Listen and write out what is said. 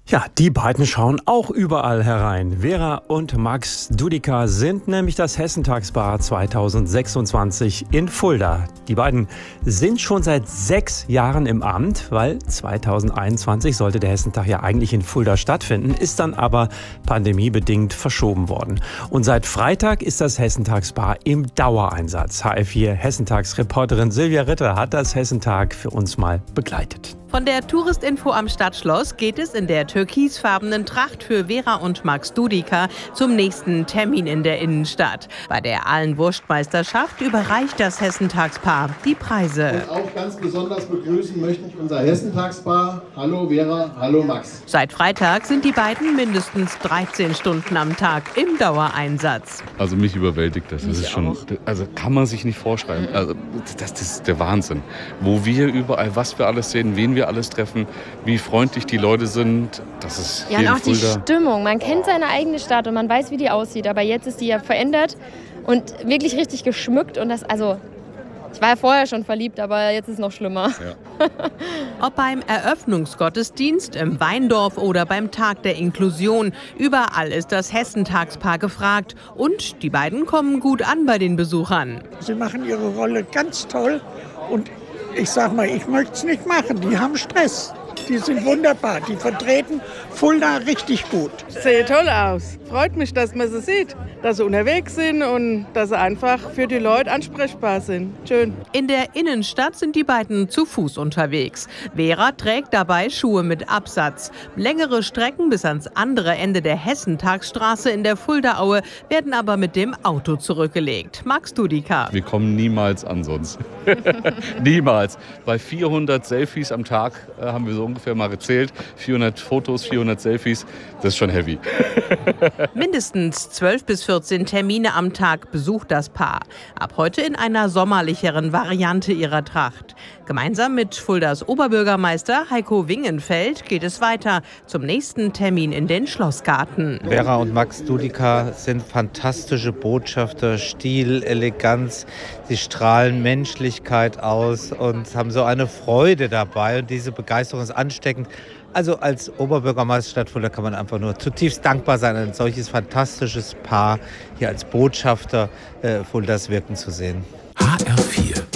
Ja, die beiden schauen auch überall herein. Vera und Max Dudica sind nämlich das Hessentagspaar 2026 in Fulda. Die beiden sind schon seit 6 Jahren im Amt, weil 2021 sollte der Hessentag ja eigentlich in Fulda stattfinden, ist dann aber pandemiebedingt verschoben worden. Und seit Freitag ist das Hessentagspaar im Dauereinsatz. HR4 Hessentagsreporterin Silvia Ritter hat das Hessentag für uns mal begleitet. Von der Touristinfo am Stadtschloss geht es in der türkisfarbenen Tracht für Vera und Max Dudica zum nächsten Termin in der Innenstadt. Bei der Aalen-Wurstmeisterschaft überreicht das Hessentagspaar die Preise. Und auch ganz besonders begrüßen möchte ich unser Hessentagspaar. Hallo Vera, hallo Max. Seit Freitag sind die beiden mindestens 13 Stunden am Tag im Dauereinsatz. Also mich überwältigt das. Das ist schon, also kann man sich nicht vorschreiben. Also das ist der Wahnsinn. Wo wir überall, was wir alles sehen, wen wir alles treffen, wie freundlich die Leute sind. Das ist ja, und auch die Stimmung. Man kennt seine eigene Stadt und man weiß, wie die aussieht. Aber jetzt ist die ja verändert und wirklich richtig geschmückt. Und das, also, ich war ja vorher schon verliebt, aber jetzt ist es noch schlimmer. Ja. Ob beim Eröffnungsgottesdienst, im Weindorf oder beim Tag der Inklusion, überall ist das Hessentagspaar gefragt. Und die beiden kommen gut an bei den Besuchern. Sie machen ihre Rolle ganz toll und ich sag mal, ich möchte es nicht machen. Die haben Stress. Die sind wunderbar. Die vertreten Fulda richtig gut. Sieht toll aus. Freut mich, dass man sie sieht, dass sie unterwegs sind und dass sie einfach für die Leute ansprechbar sind. Schön. In der Innenstadt sind die beiden zu Fuß unterwegs. Vera trägt dabei Schuhe mit Absatz. Längere Strecken bis ans andere Ende der Hessentagsstraße in der Fuldaaue werden aber mit dem Auto zurückgelegt. Max Dudica. Wir kommen niemals an sonst. Niemals. Bei 400 Selfies am Tag haben wir so ungefähr mal gezählt. 400 Fotos, 400 Selfies. Das ist schon heavy. Mindestens 12 bis 14 Termine am Tag besucht das Paar. Ab heute in einer sommerlicheren Variante ihrer Tracht. Gemeinsam mit Fuldas Oberbürgermeister Heiko Wingenfeld geht es weiter zum nächsten Termin in den Schlossgarten. Vera und Max Dudica sind fantastische Botschafter, Stil, Eleganz. Sie strahlen Menschlichkeit aus und haben so eine Freude dabei. Und diese Begeisterung ist ansteckend. Also als Oberbürgermeisterstadt Fulda kann man einfach nur zutiefst dankbar sein, ein solches fantastisches Paar hier als Botschafter Fuldas wirken zu sehen. HR4